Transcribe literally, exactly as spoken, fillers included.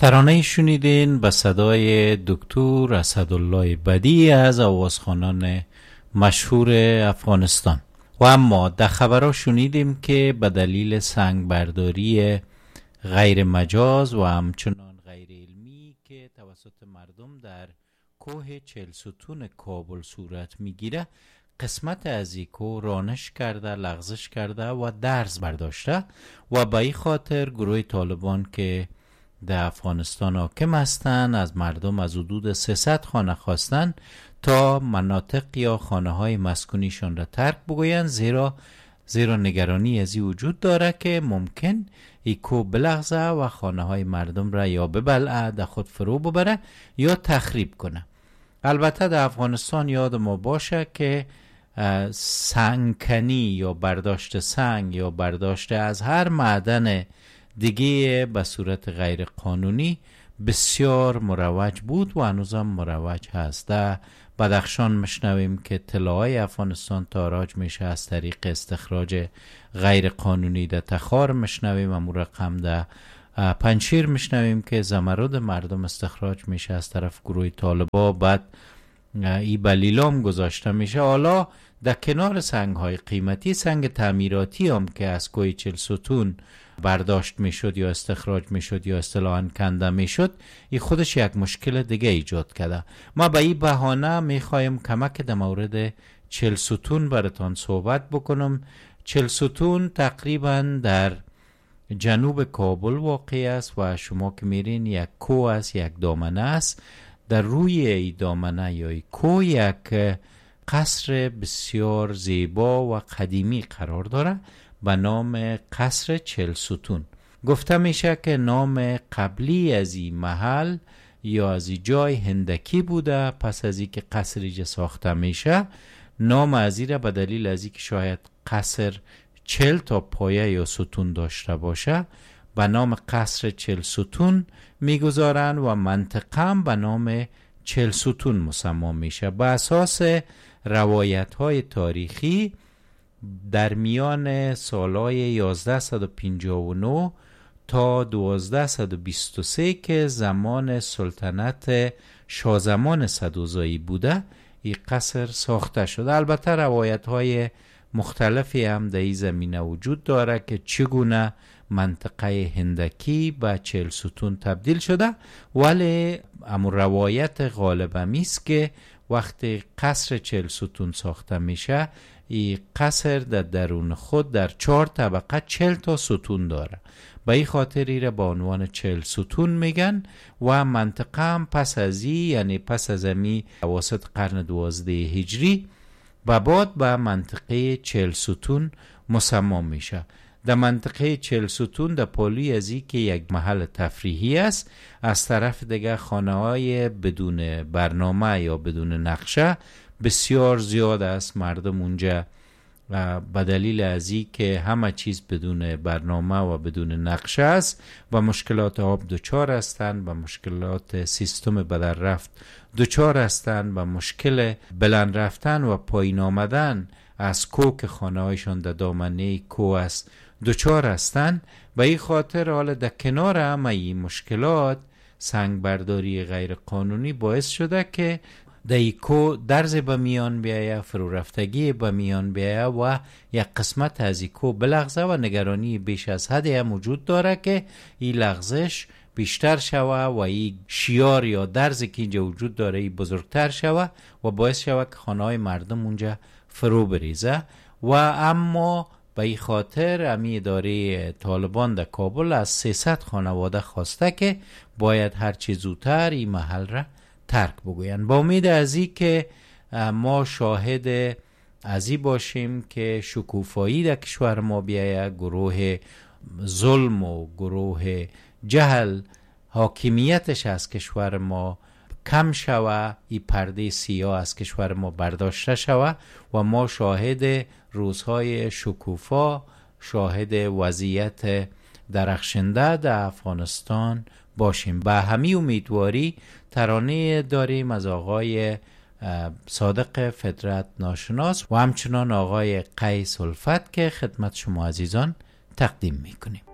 ترانه شنیدین به صدای دکتر اسدالله بدیعی از آوازخوانان مشهور افغانستان. و اما در خبرها شنیدیم که به دلیل سنگ برداری غیر مجاز و همچنان غیر علمی که توسط مردم در کوه چهلستون کابل صورت میگیره، قسمت از این کوه رانش کرده، لغزش کرده و درز برداشته و به این خاطر گروه طالبان که در افغانستان حاکم هستند از مردم از حدود سیصد خانه خواستن تا مناطق یا خانه های مسکونیشان را ترک بگویند، زیرا زیرا نگرانی از این وجود داره که ممکن ای کوه بلغزه و خانه های مردم را یا ببلعه، در خود فرو ببره یا تخریب کنه. البته در افغانستان یاد ما باشه که سنگکنی یا برداشت سنگ یا برداشت از هر معدن دیگه به صورت غیر قانونی بسیار مروج بود و هنوزم مروج هست. در بدخشان مشنویم که طلاهای افغانستان تاراج میشه از طریق استخراج غیر قانونی. در تخار مشنویم امور رقم. در پنجشیر مشنویم که زمرد مردم استخراج میشه از طرف گروه طالبا، بعد ای بلیلام گذاشته میشه. حالا در کنار سنگ های قیمتی، سنگ تعمیراتی هم که از کوه چهلستون برداشت میشد یا استخراج میشد یا اصطلاحاً کنده میشد، این خودش یک مشکل دیگه ایجاد کرده. ما به این بهانه میخوایم کمک در مورد چهلستون براتان صحبت بکنم. چهلستون تقریبا در جنوب کابل واقع است و شما که میرین یک کوه است، یک دامنه است. در روی این دامنه یا این کوه یک قصر بسیار زیبا و قدیمی قرار داره به نام قصر چهلستون. گفته میشه که نام قبلی از این محل یا از این جای هندکی بوده. پس از این که قصر ایجا ساخته میشه، نام از این را به دلیل از این که شاید قصر چهل تا پایه یا ستون داشته باشه به نام قصر چهلستون میگذارن و منطقه هم به نام چهلستون مسمی میشه. به اساس روایت های تاریخی در میان سالهای یازده پنجاه و نه تا دوازده بیست و سه که زمان سلطنت شاهزمان صدوزایی بوده، این قصر ساخته شده. البته روایت های مختلفی هم در این زمینه وجود داره که چگونه منطقه هندکی به چهلستون تبدیل شده، ولی امور روایت غالب همیست که وقتی قصر چهلستون ساخته میشه، این قصر در درون خود در چهار طبقه چهل تا ستون داره. به این خاطر ایره با عنوان چهلستون میگن و منطقه هم پس از این، یعنی پس از امی اواسط قرن دوازده هجری و بعد به منطقه چهلستون مسمی میشه. در منطقه چهلستون در پالوی از این که یک محل تفریحی است، از طرف دیگه خانه های بدون برنامه یا بدون نقشه بسیار زیاد است. مردم اونجا به دلیل از این که همه چیز بدون برنامه و بدون نقشه است و مشکلات آب دچار هستند، و مشکلات سیستم بدن رفت دچار هستند، و مشکل بلند رفتن و پایین آمدن از کوه که خانه هایشان در دامنه کوه است دچار هستند. به این خاطر حالا در کنار همه این مشکلات، سنگ برداری غیر قانونی باعث شده که در این کوه درز به میان بیایه، فرو رفتگی به میان بیایه و یک قسمت از این کوه بلغزه و نگرانی بیش از حد هم وجود داره که این لغزش بیشتر شوه و این شیار یا درزی که اینجا وجود داره این بزرگتر شوه و باعث شوه که خانه های مردم اونجا فرو بریزه. و اما به این خاطر امی اداره طالبان در کابل از سیصد خانواده خواسته که باید هر چی زودتر این محل را ترک بگوین. با امید از این که ما شاهد از این باشیم که شکوفایی در کشور ما بیایه، گروه ظلم و گروه جهل حاکمیتش از کشور ما کم شوه، این پرده سیاه از کشور ما برداشته شوه و ما شاهد روزهای شکوفا، شاهد وضعیت درخشنده در افغانستان باشیم. به همین امیدواری ترانه داریم از آقای صادق فطرت ناشناس و همچنان آقای قیس الفت که خدمت شما عزیزان تقدیم میکنیم.